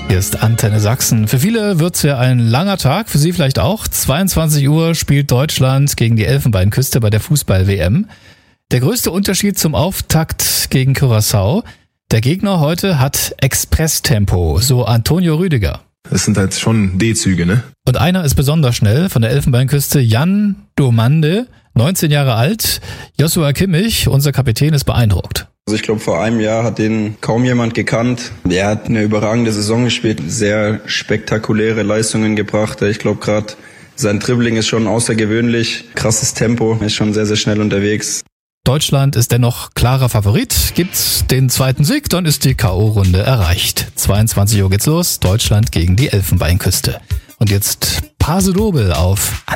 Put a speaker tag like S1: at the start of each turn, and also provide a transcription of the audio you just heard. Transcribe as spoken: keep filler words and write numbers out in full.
S1: Hier ist Antenne Sachsen. Für viele wird's ja ein langer Tag, für Sie vielleicht auch. zweiundzwanzig Uhr spielt Deutschland gegen die Elfenbeinküste bei der Fußball-W M. Der größte Unterschied zum Auftakt gegen Curaçao: der Gegner heute hat Expresstempo, so Antonio Rüdiger.
S2: Das sind halt schon D-Züge, ne?
S1: Und einer ist besonders schnell, von der Elfenbeinküste, Jan Domande, neunzehn Jahre alt. Joshua Kimmich, unser Kapitän, ist beeindruckt.
S3: Also ich glaube, vor einem Jahr hat den kaum jemand gekannt. Er hat eine überragende Saison gespielt, sehr spektakuläre Leistungen gebracht. Ich glaube gerade, sein Dribbling ist schon außergewöhnlich, krasses Tempo, ist schon sehr, sehr schnell unterwegs.
S1: Deutschland ist dennoch klarer Favorit. Gibt's den zweiten Sieg, dann ist die K O-Runde erreicht. zweiundzwanzig Uhr geht's los, Deutschland gegen die Elfenbeinküste. Und jetzt Pase Dobel auf